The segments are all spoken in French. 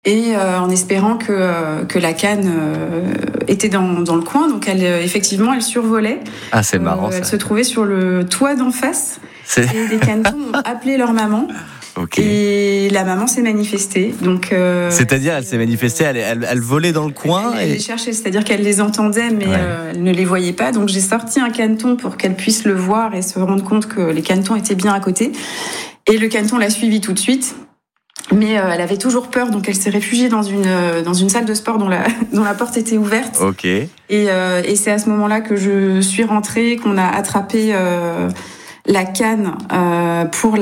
Et en espérant que la canne était dans le coin. Donc effectivement, elle survolait. Ah, c'est marrant ça. Elle se trouvait sur le toit d'en face. Et les canetons ont appelé leur maman. Okay. Et la maman s'est manifestée. Donc, c'est-à-dire, elle s'est manifestée, elle volait dans le coin. Elle les cherchait, c'est-à-dire qu'elle les entendait, mais elle ne les voyait pas. Donc j'ai sorti un caneton pour qu'elle puisse le voir et se rendre compte que les canetons étaient bien à côté. Et le caneton l'a suivi tout de suite. Mais elle avait toujours peur, donc elle s'est réfugiée dans une salle de sport dont la porte était ouverte. Ok. Et c'est à ce moment-là que je suis rentrée, qu'on a attrapé la canne on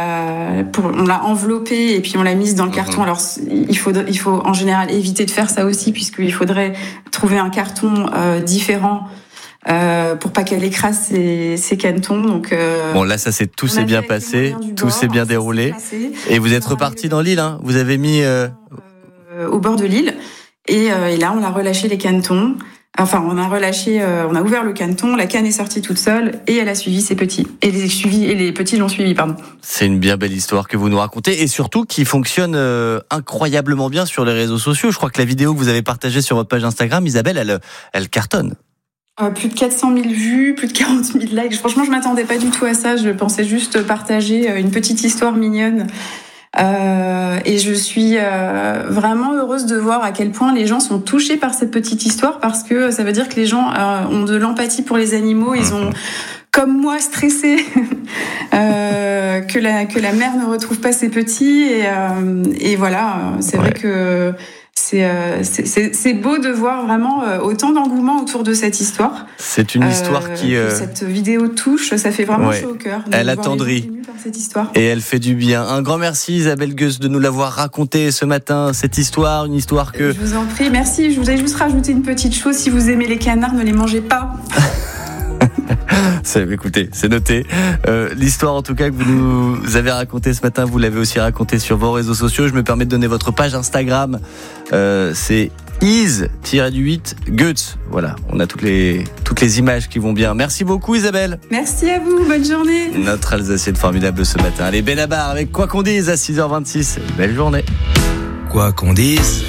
l'a enveloppée et puis on l'a mise dans le carton. Alors il faut en général éviter de faire ça aussi, puisqu'il faudrait trouver un carton différent pour pas qu'elle écrase ses canetons. Donc bon, là ça tout s'est bien passé, tout s'est bien déroulé. Et vous êtes reparti dans l'île, hein. Vous avez mis au bord de l'île et là on a relâché les canetons. Enfin, on a ouvert le caneton, la canne est sortie toute seule et elle a suivi ses petits. Et les petits l'ont suivi, pardon. C'est une bien belle histoire que vous nous racontez et surtout qui fonctionne incroyablement bien sur les réseaux sociaux. Je crois que la vidéo que vous avez partagée sur votre page Instagram, Isabelle, elle cartonne. Plus de 400 000 vues, plus de 40 000 likes. Franchement, je m'attendais pas du tout à ça. Je pensais juste partager une petite histoire mignonne. Et je suis vraiment heureuse de voir à quel point les gens sont touchés par cette petite histoire, parce que ça veut dire que les gens ont de l'empathie pour les animaux. Ils ont, comme moi, stressé que la mère ne retrouve pas ses petits. Et voilà, c'est vrai que c'est beau de voir vraiment autant d'engouement autour de cette histoire. C'est une histoire qui... Cette vidéo touche, ça fait vraiment chaud au cœur. Elle attendrit. Cette histoire. Et elle fait du bien. Un grand merci Isabelle Gueus de nous l'avoir raconté ce matin, cette histoire, une histoire que... Je vous en prie, merci. Je voulais juste rajouter une petite chose. Si vous aimez les canards, ne les mangez pas. Écoutez, c'est noté. L'histoire en tout cas que vous nous avez racontée ce matin, vous l'avez aussi racontée sur vos réseaux sociaux. Je me permets de donner votre page Instagram. C'est is-8Gueus. Voilà, on a toutes les images qui vont bien. Merci beaucoup Isabelle. Merci à vous, bonne journée. Notre Alsacienne formidable ce matin. Allez, Benabar avec Quoi qu'on dise à 6h26. Belle journée. Quoi qu'on dise.